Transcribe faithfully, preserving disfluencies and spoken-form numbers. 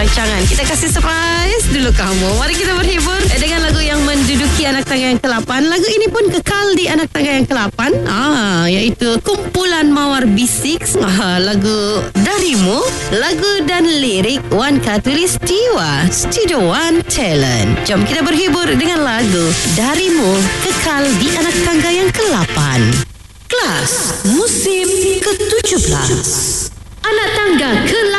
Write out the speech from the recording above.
rancangan. Kita kasih surprise dulu kamu. Mari kita berhibur dengan lagu yang menduduki anak tangga yang ke lapan. Lagu ini pun kekal di anak tangga yang ke lapan, ah, iaitu kumpulan Mawar Bisik. Ah, lagu Darimu, lagu dan lirik Wan Khatulistiwa, Studio One Talent. Jom kita berhibur dengan lagu Darimu, kekal di anak tangga yang ke lapan. Kelas musim ke tujuh belas. Anak tangga ke